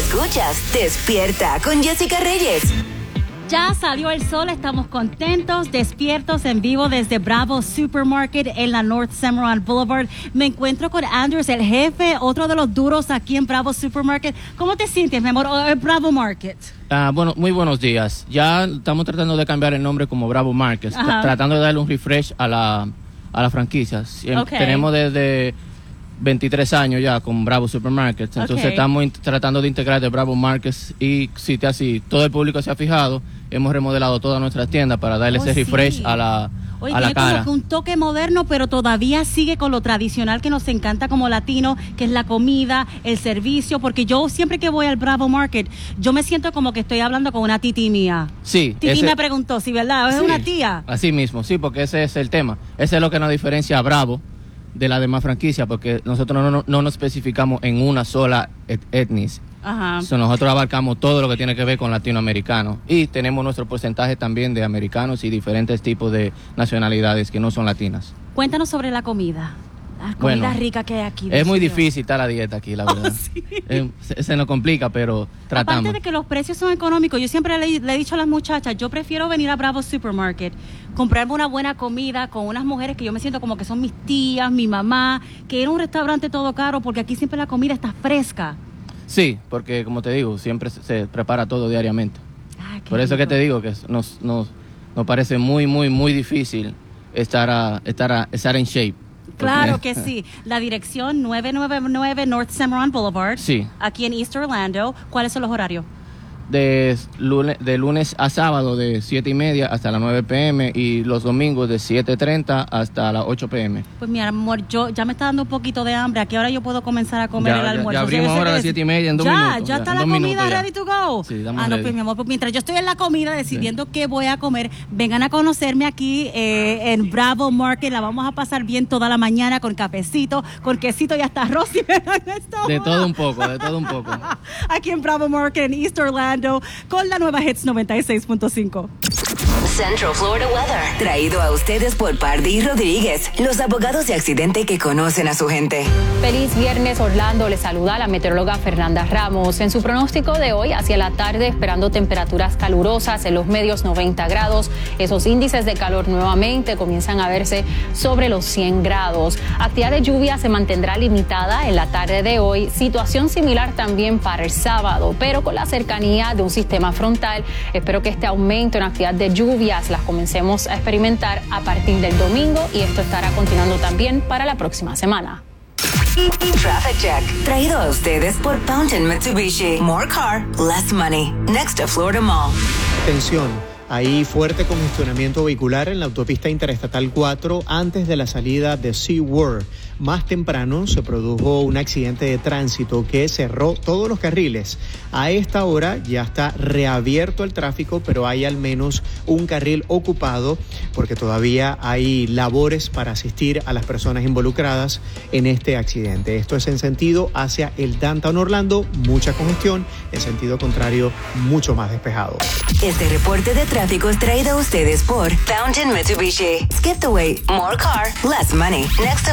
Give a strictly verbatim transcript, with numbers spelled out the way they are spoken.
Escuchas Despierta con Jessica Reyes. Ya salió el sol, estamos contentos, despiertos en vivo desde Bravo Supermarket en la North Cimarron Boulevard. Me encuentro con Anders, el jefe, otro de los duros aquí en Bravo Supermarket. ¿Cómo te sientes, mi amor? Bravo Market. Ah, bueno, muy buenos días. Ya estamos tratando de cambiar el nombre como Bravo Market, tra- tratando de darle un refresh a la, a la franquicia. Okay. Tenemos desde veintitrés años ya con Bravo Supermarkets, entonces okay. estamos in- tratando de integrar de Bravo Markets y si te así todo el público se ha fijado, hemos remodelado todas nuestras tiendas para darle oh, ese refresh sí. a la Oye, a la tiene cara. Como que un toque moderno, pero todavía sigue con lo tradicional que nos encanta como latino, que es la comida, el servicio, porque yo siempre que voy al Bravo Market, yo me siento como que estoy hablando con una titi mía. Sí. Titi ese... me preguntó, ¿sí, verdad? ¿Es sí, una tía? Así mismo, sí, porque ese es el tema. Ese es lo que nos diferencia a Bravo de la demás franquicia, porque nosotros no, no, no nos especificamos en una sola et- etnia. Ajá. So, nosotros abarcamos todo lo que tiene que ver con latinoamericanos y tenemos nuestro porcentaje también de americanos y diferentes tipos de nacionalidades que no son latinas. Cuéntanos sobre la comida. La comida bueno, rica que hay aquí. Es muy difícil estar la dieta aquí, la verdad. Oh, sí. eh, se, se nos complica, pero tratamos. Aparte de que los precios son económicos, yo siempre le, le he dicho a las muchachas, yo prefiero venir a Bravo Supermarket, comprarme una buena comida con unas mujeres que yo me siento como que son mis tías, mi mamá, que ir a un restaurante todo caro, porque aquí siempre la comida está fresca. Sí, porque como te digo, siempre se, se prepara todo diariamente. Ah, Por eso rico. que te digo que nos, nos, nos parece muy, muy, muy difícil estar, a, estar, a, estar en shape. Claro que sí. La dirección nueve nueve nueve North Cimarron Boulevard. Sí. Aquí en East Orlando. ¿Cuáles son los horarios? De lunes, de lunes a sábado de siete y media hasta las nueve p.m. y los domingos de siete treinta hasta las ocho p.m. Pues mi amor, yo ya me está dando un poquito de hambre. ¿A qué hora yo puedo comenzar a comer ya, el almuerzo? Ya, ya abrimos ahora a las siete y media en dos ya, minutos. Ya, ya está la comida ready to go. Sí, ah, no, ready. pues mi amor, pues mientras yo estoy en la comida decidiendo sí. qué voy a comer, vengan a conocerme aquí eh, en Bravo Market. La vamos a pasar bien toda la mañana con cafecito, con quesito y hasta arroz. Y de todo un poco, de todo un poco. Aquí en Bravo Market en East Orlando con la nueva Hits noventa y seis punto cinco. Central Florida Weather, traído a ustedes por Pardy y Rodríguez, los abogados de accidente que conocen a su gente. Feliz viernes, Orlando. Les saluda la meteoróloga Fernanda Ramos. En su pronóstico de hoy, hacia la tarde, esperando temperaturas calurosas en los medios noventa grados. Esos índices de calor nuevamente comienzan a verse sobre los cien grados. Actividad de lluvia se mantendrá limitada en la tarde de hoy. Situación similar también para el sábado, pero con la cercanía de un sistema frontal, espero que este aumento en actividad de lluvia las comencemos a experimentar a partir del domingo y esto estará continuando también para la próxima semana. Traffic Check, traído a ustedes por Fountain Mitsubishi. More car, less money. Next to Florida Mall. Atención, hay fuerte congestionamiento vehicular en la autopista Interestatal cuatro antes de la salida de SeaWorld. Más temprano se produjo un accidente de tránsito que cerró todos los carriles. A esta hora ya está reabierto el tráfico, pero hay al menos un carril ocupado porque todavía hay labores para asistir a las personas involucradas en este accidente. Esto es en sentido hacia el Downtown Orlando, mucha congestión, en sentido contrario, mucho más despejado. Este reporte de tráfico es traído a ustedes por Fountain Mitsubishi. Skip the wait, more car, less money. Next to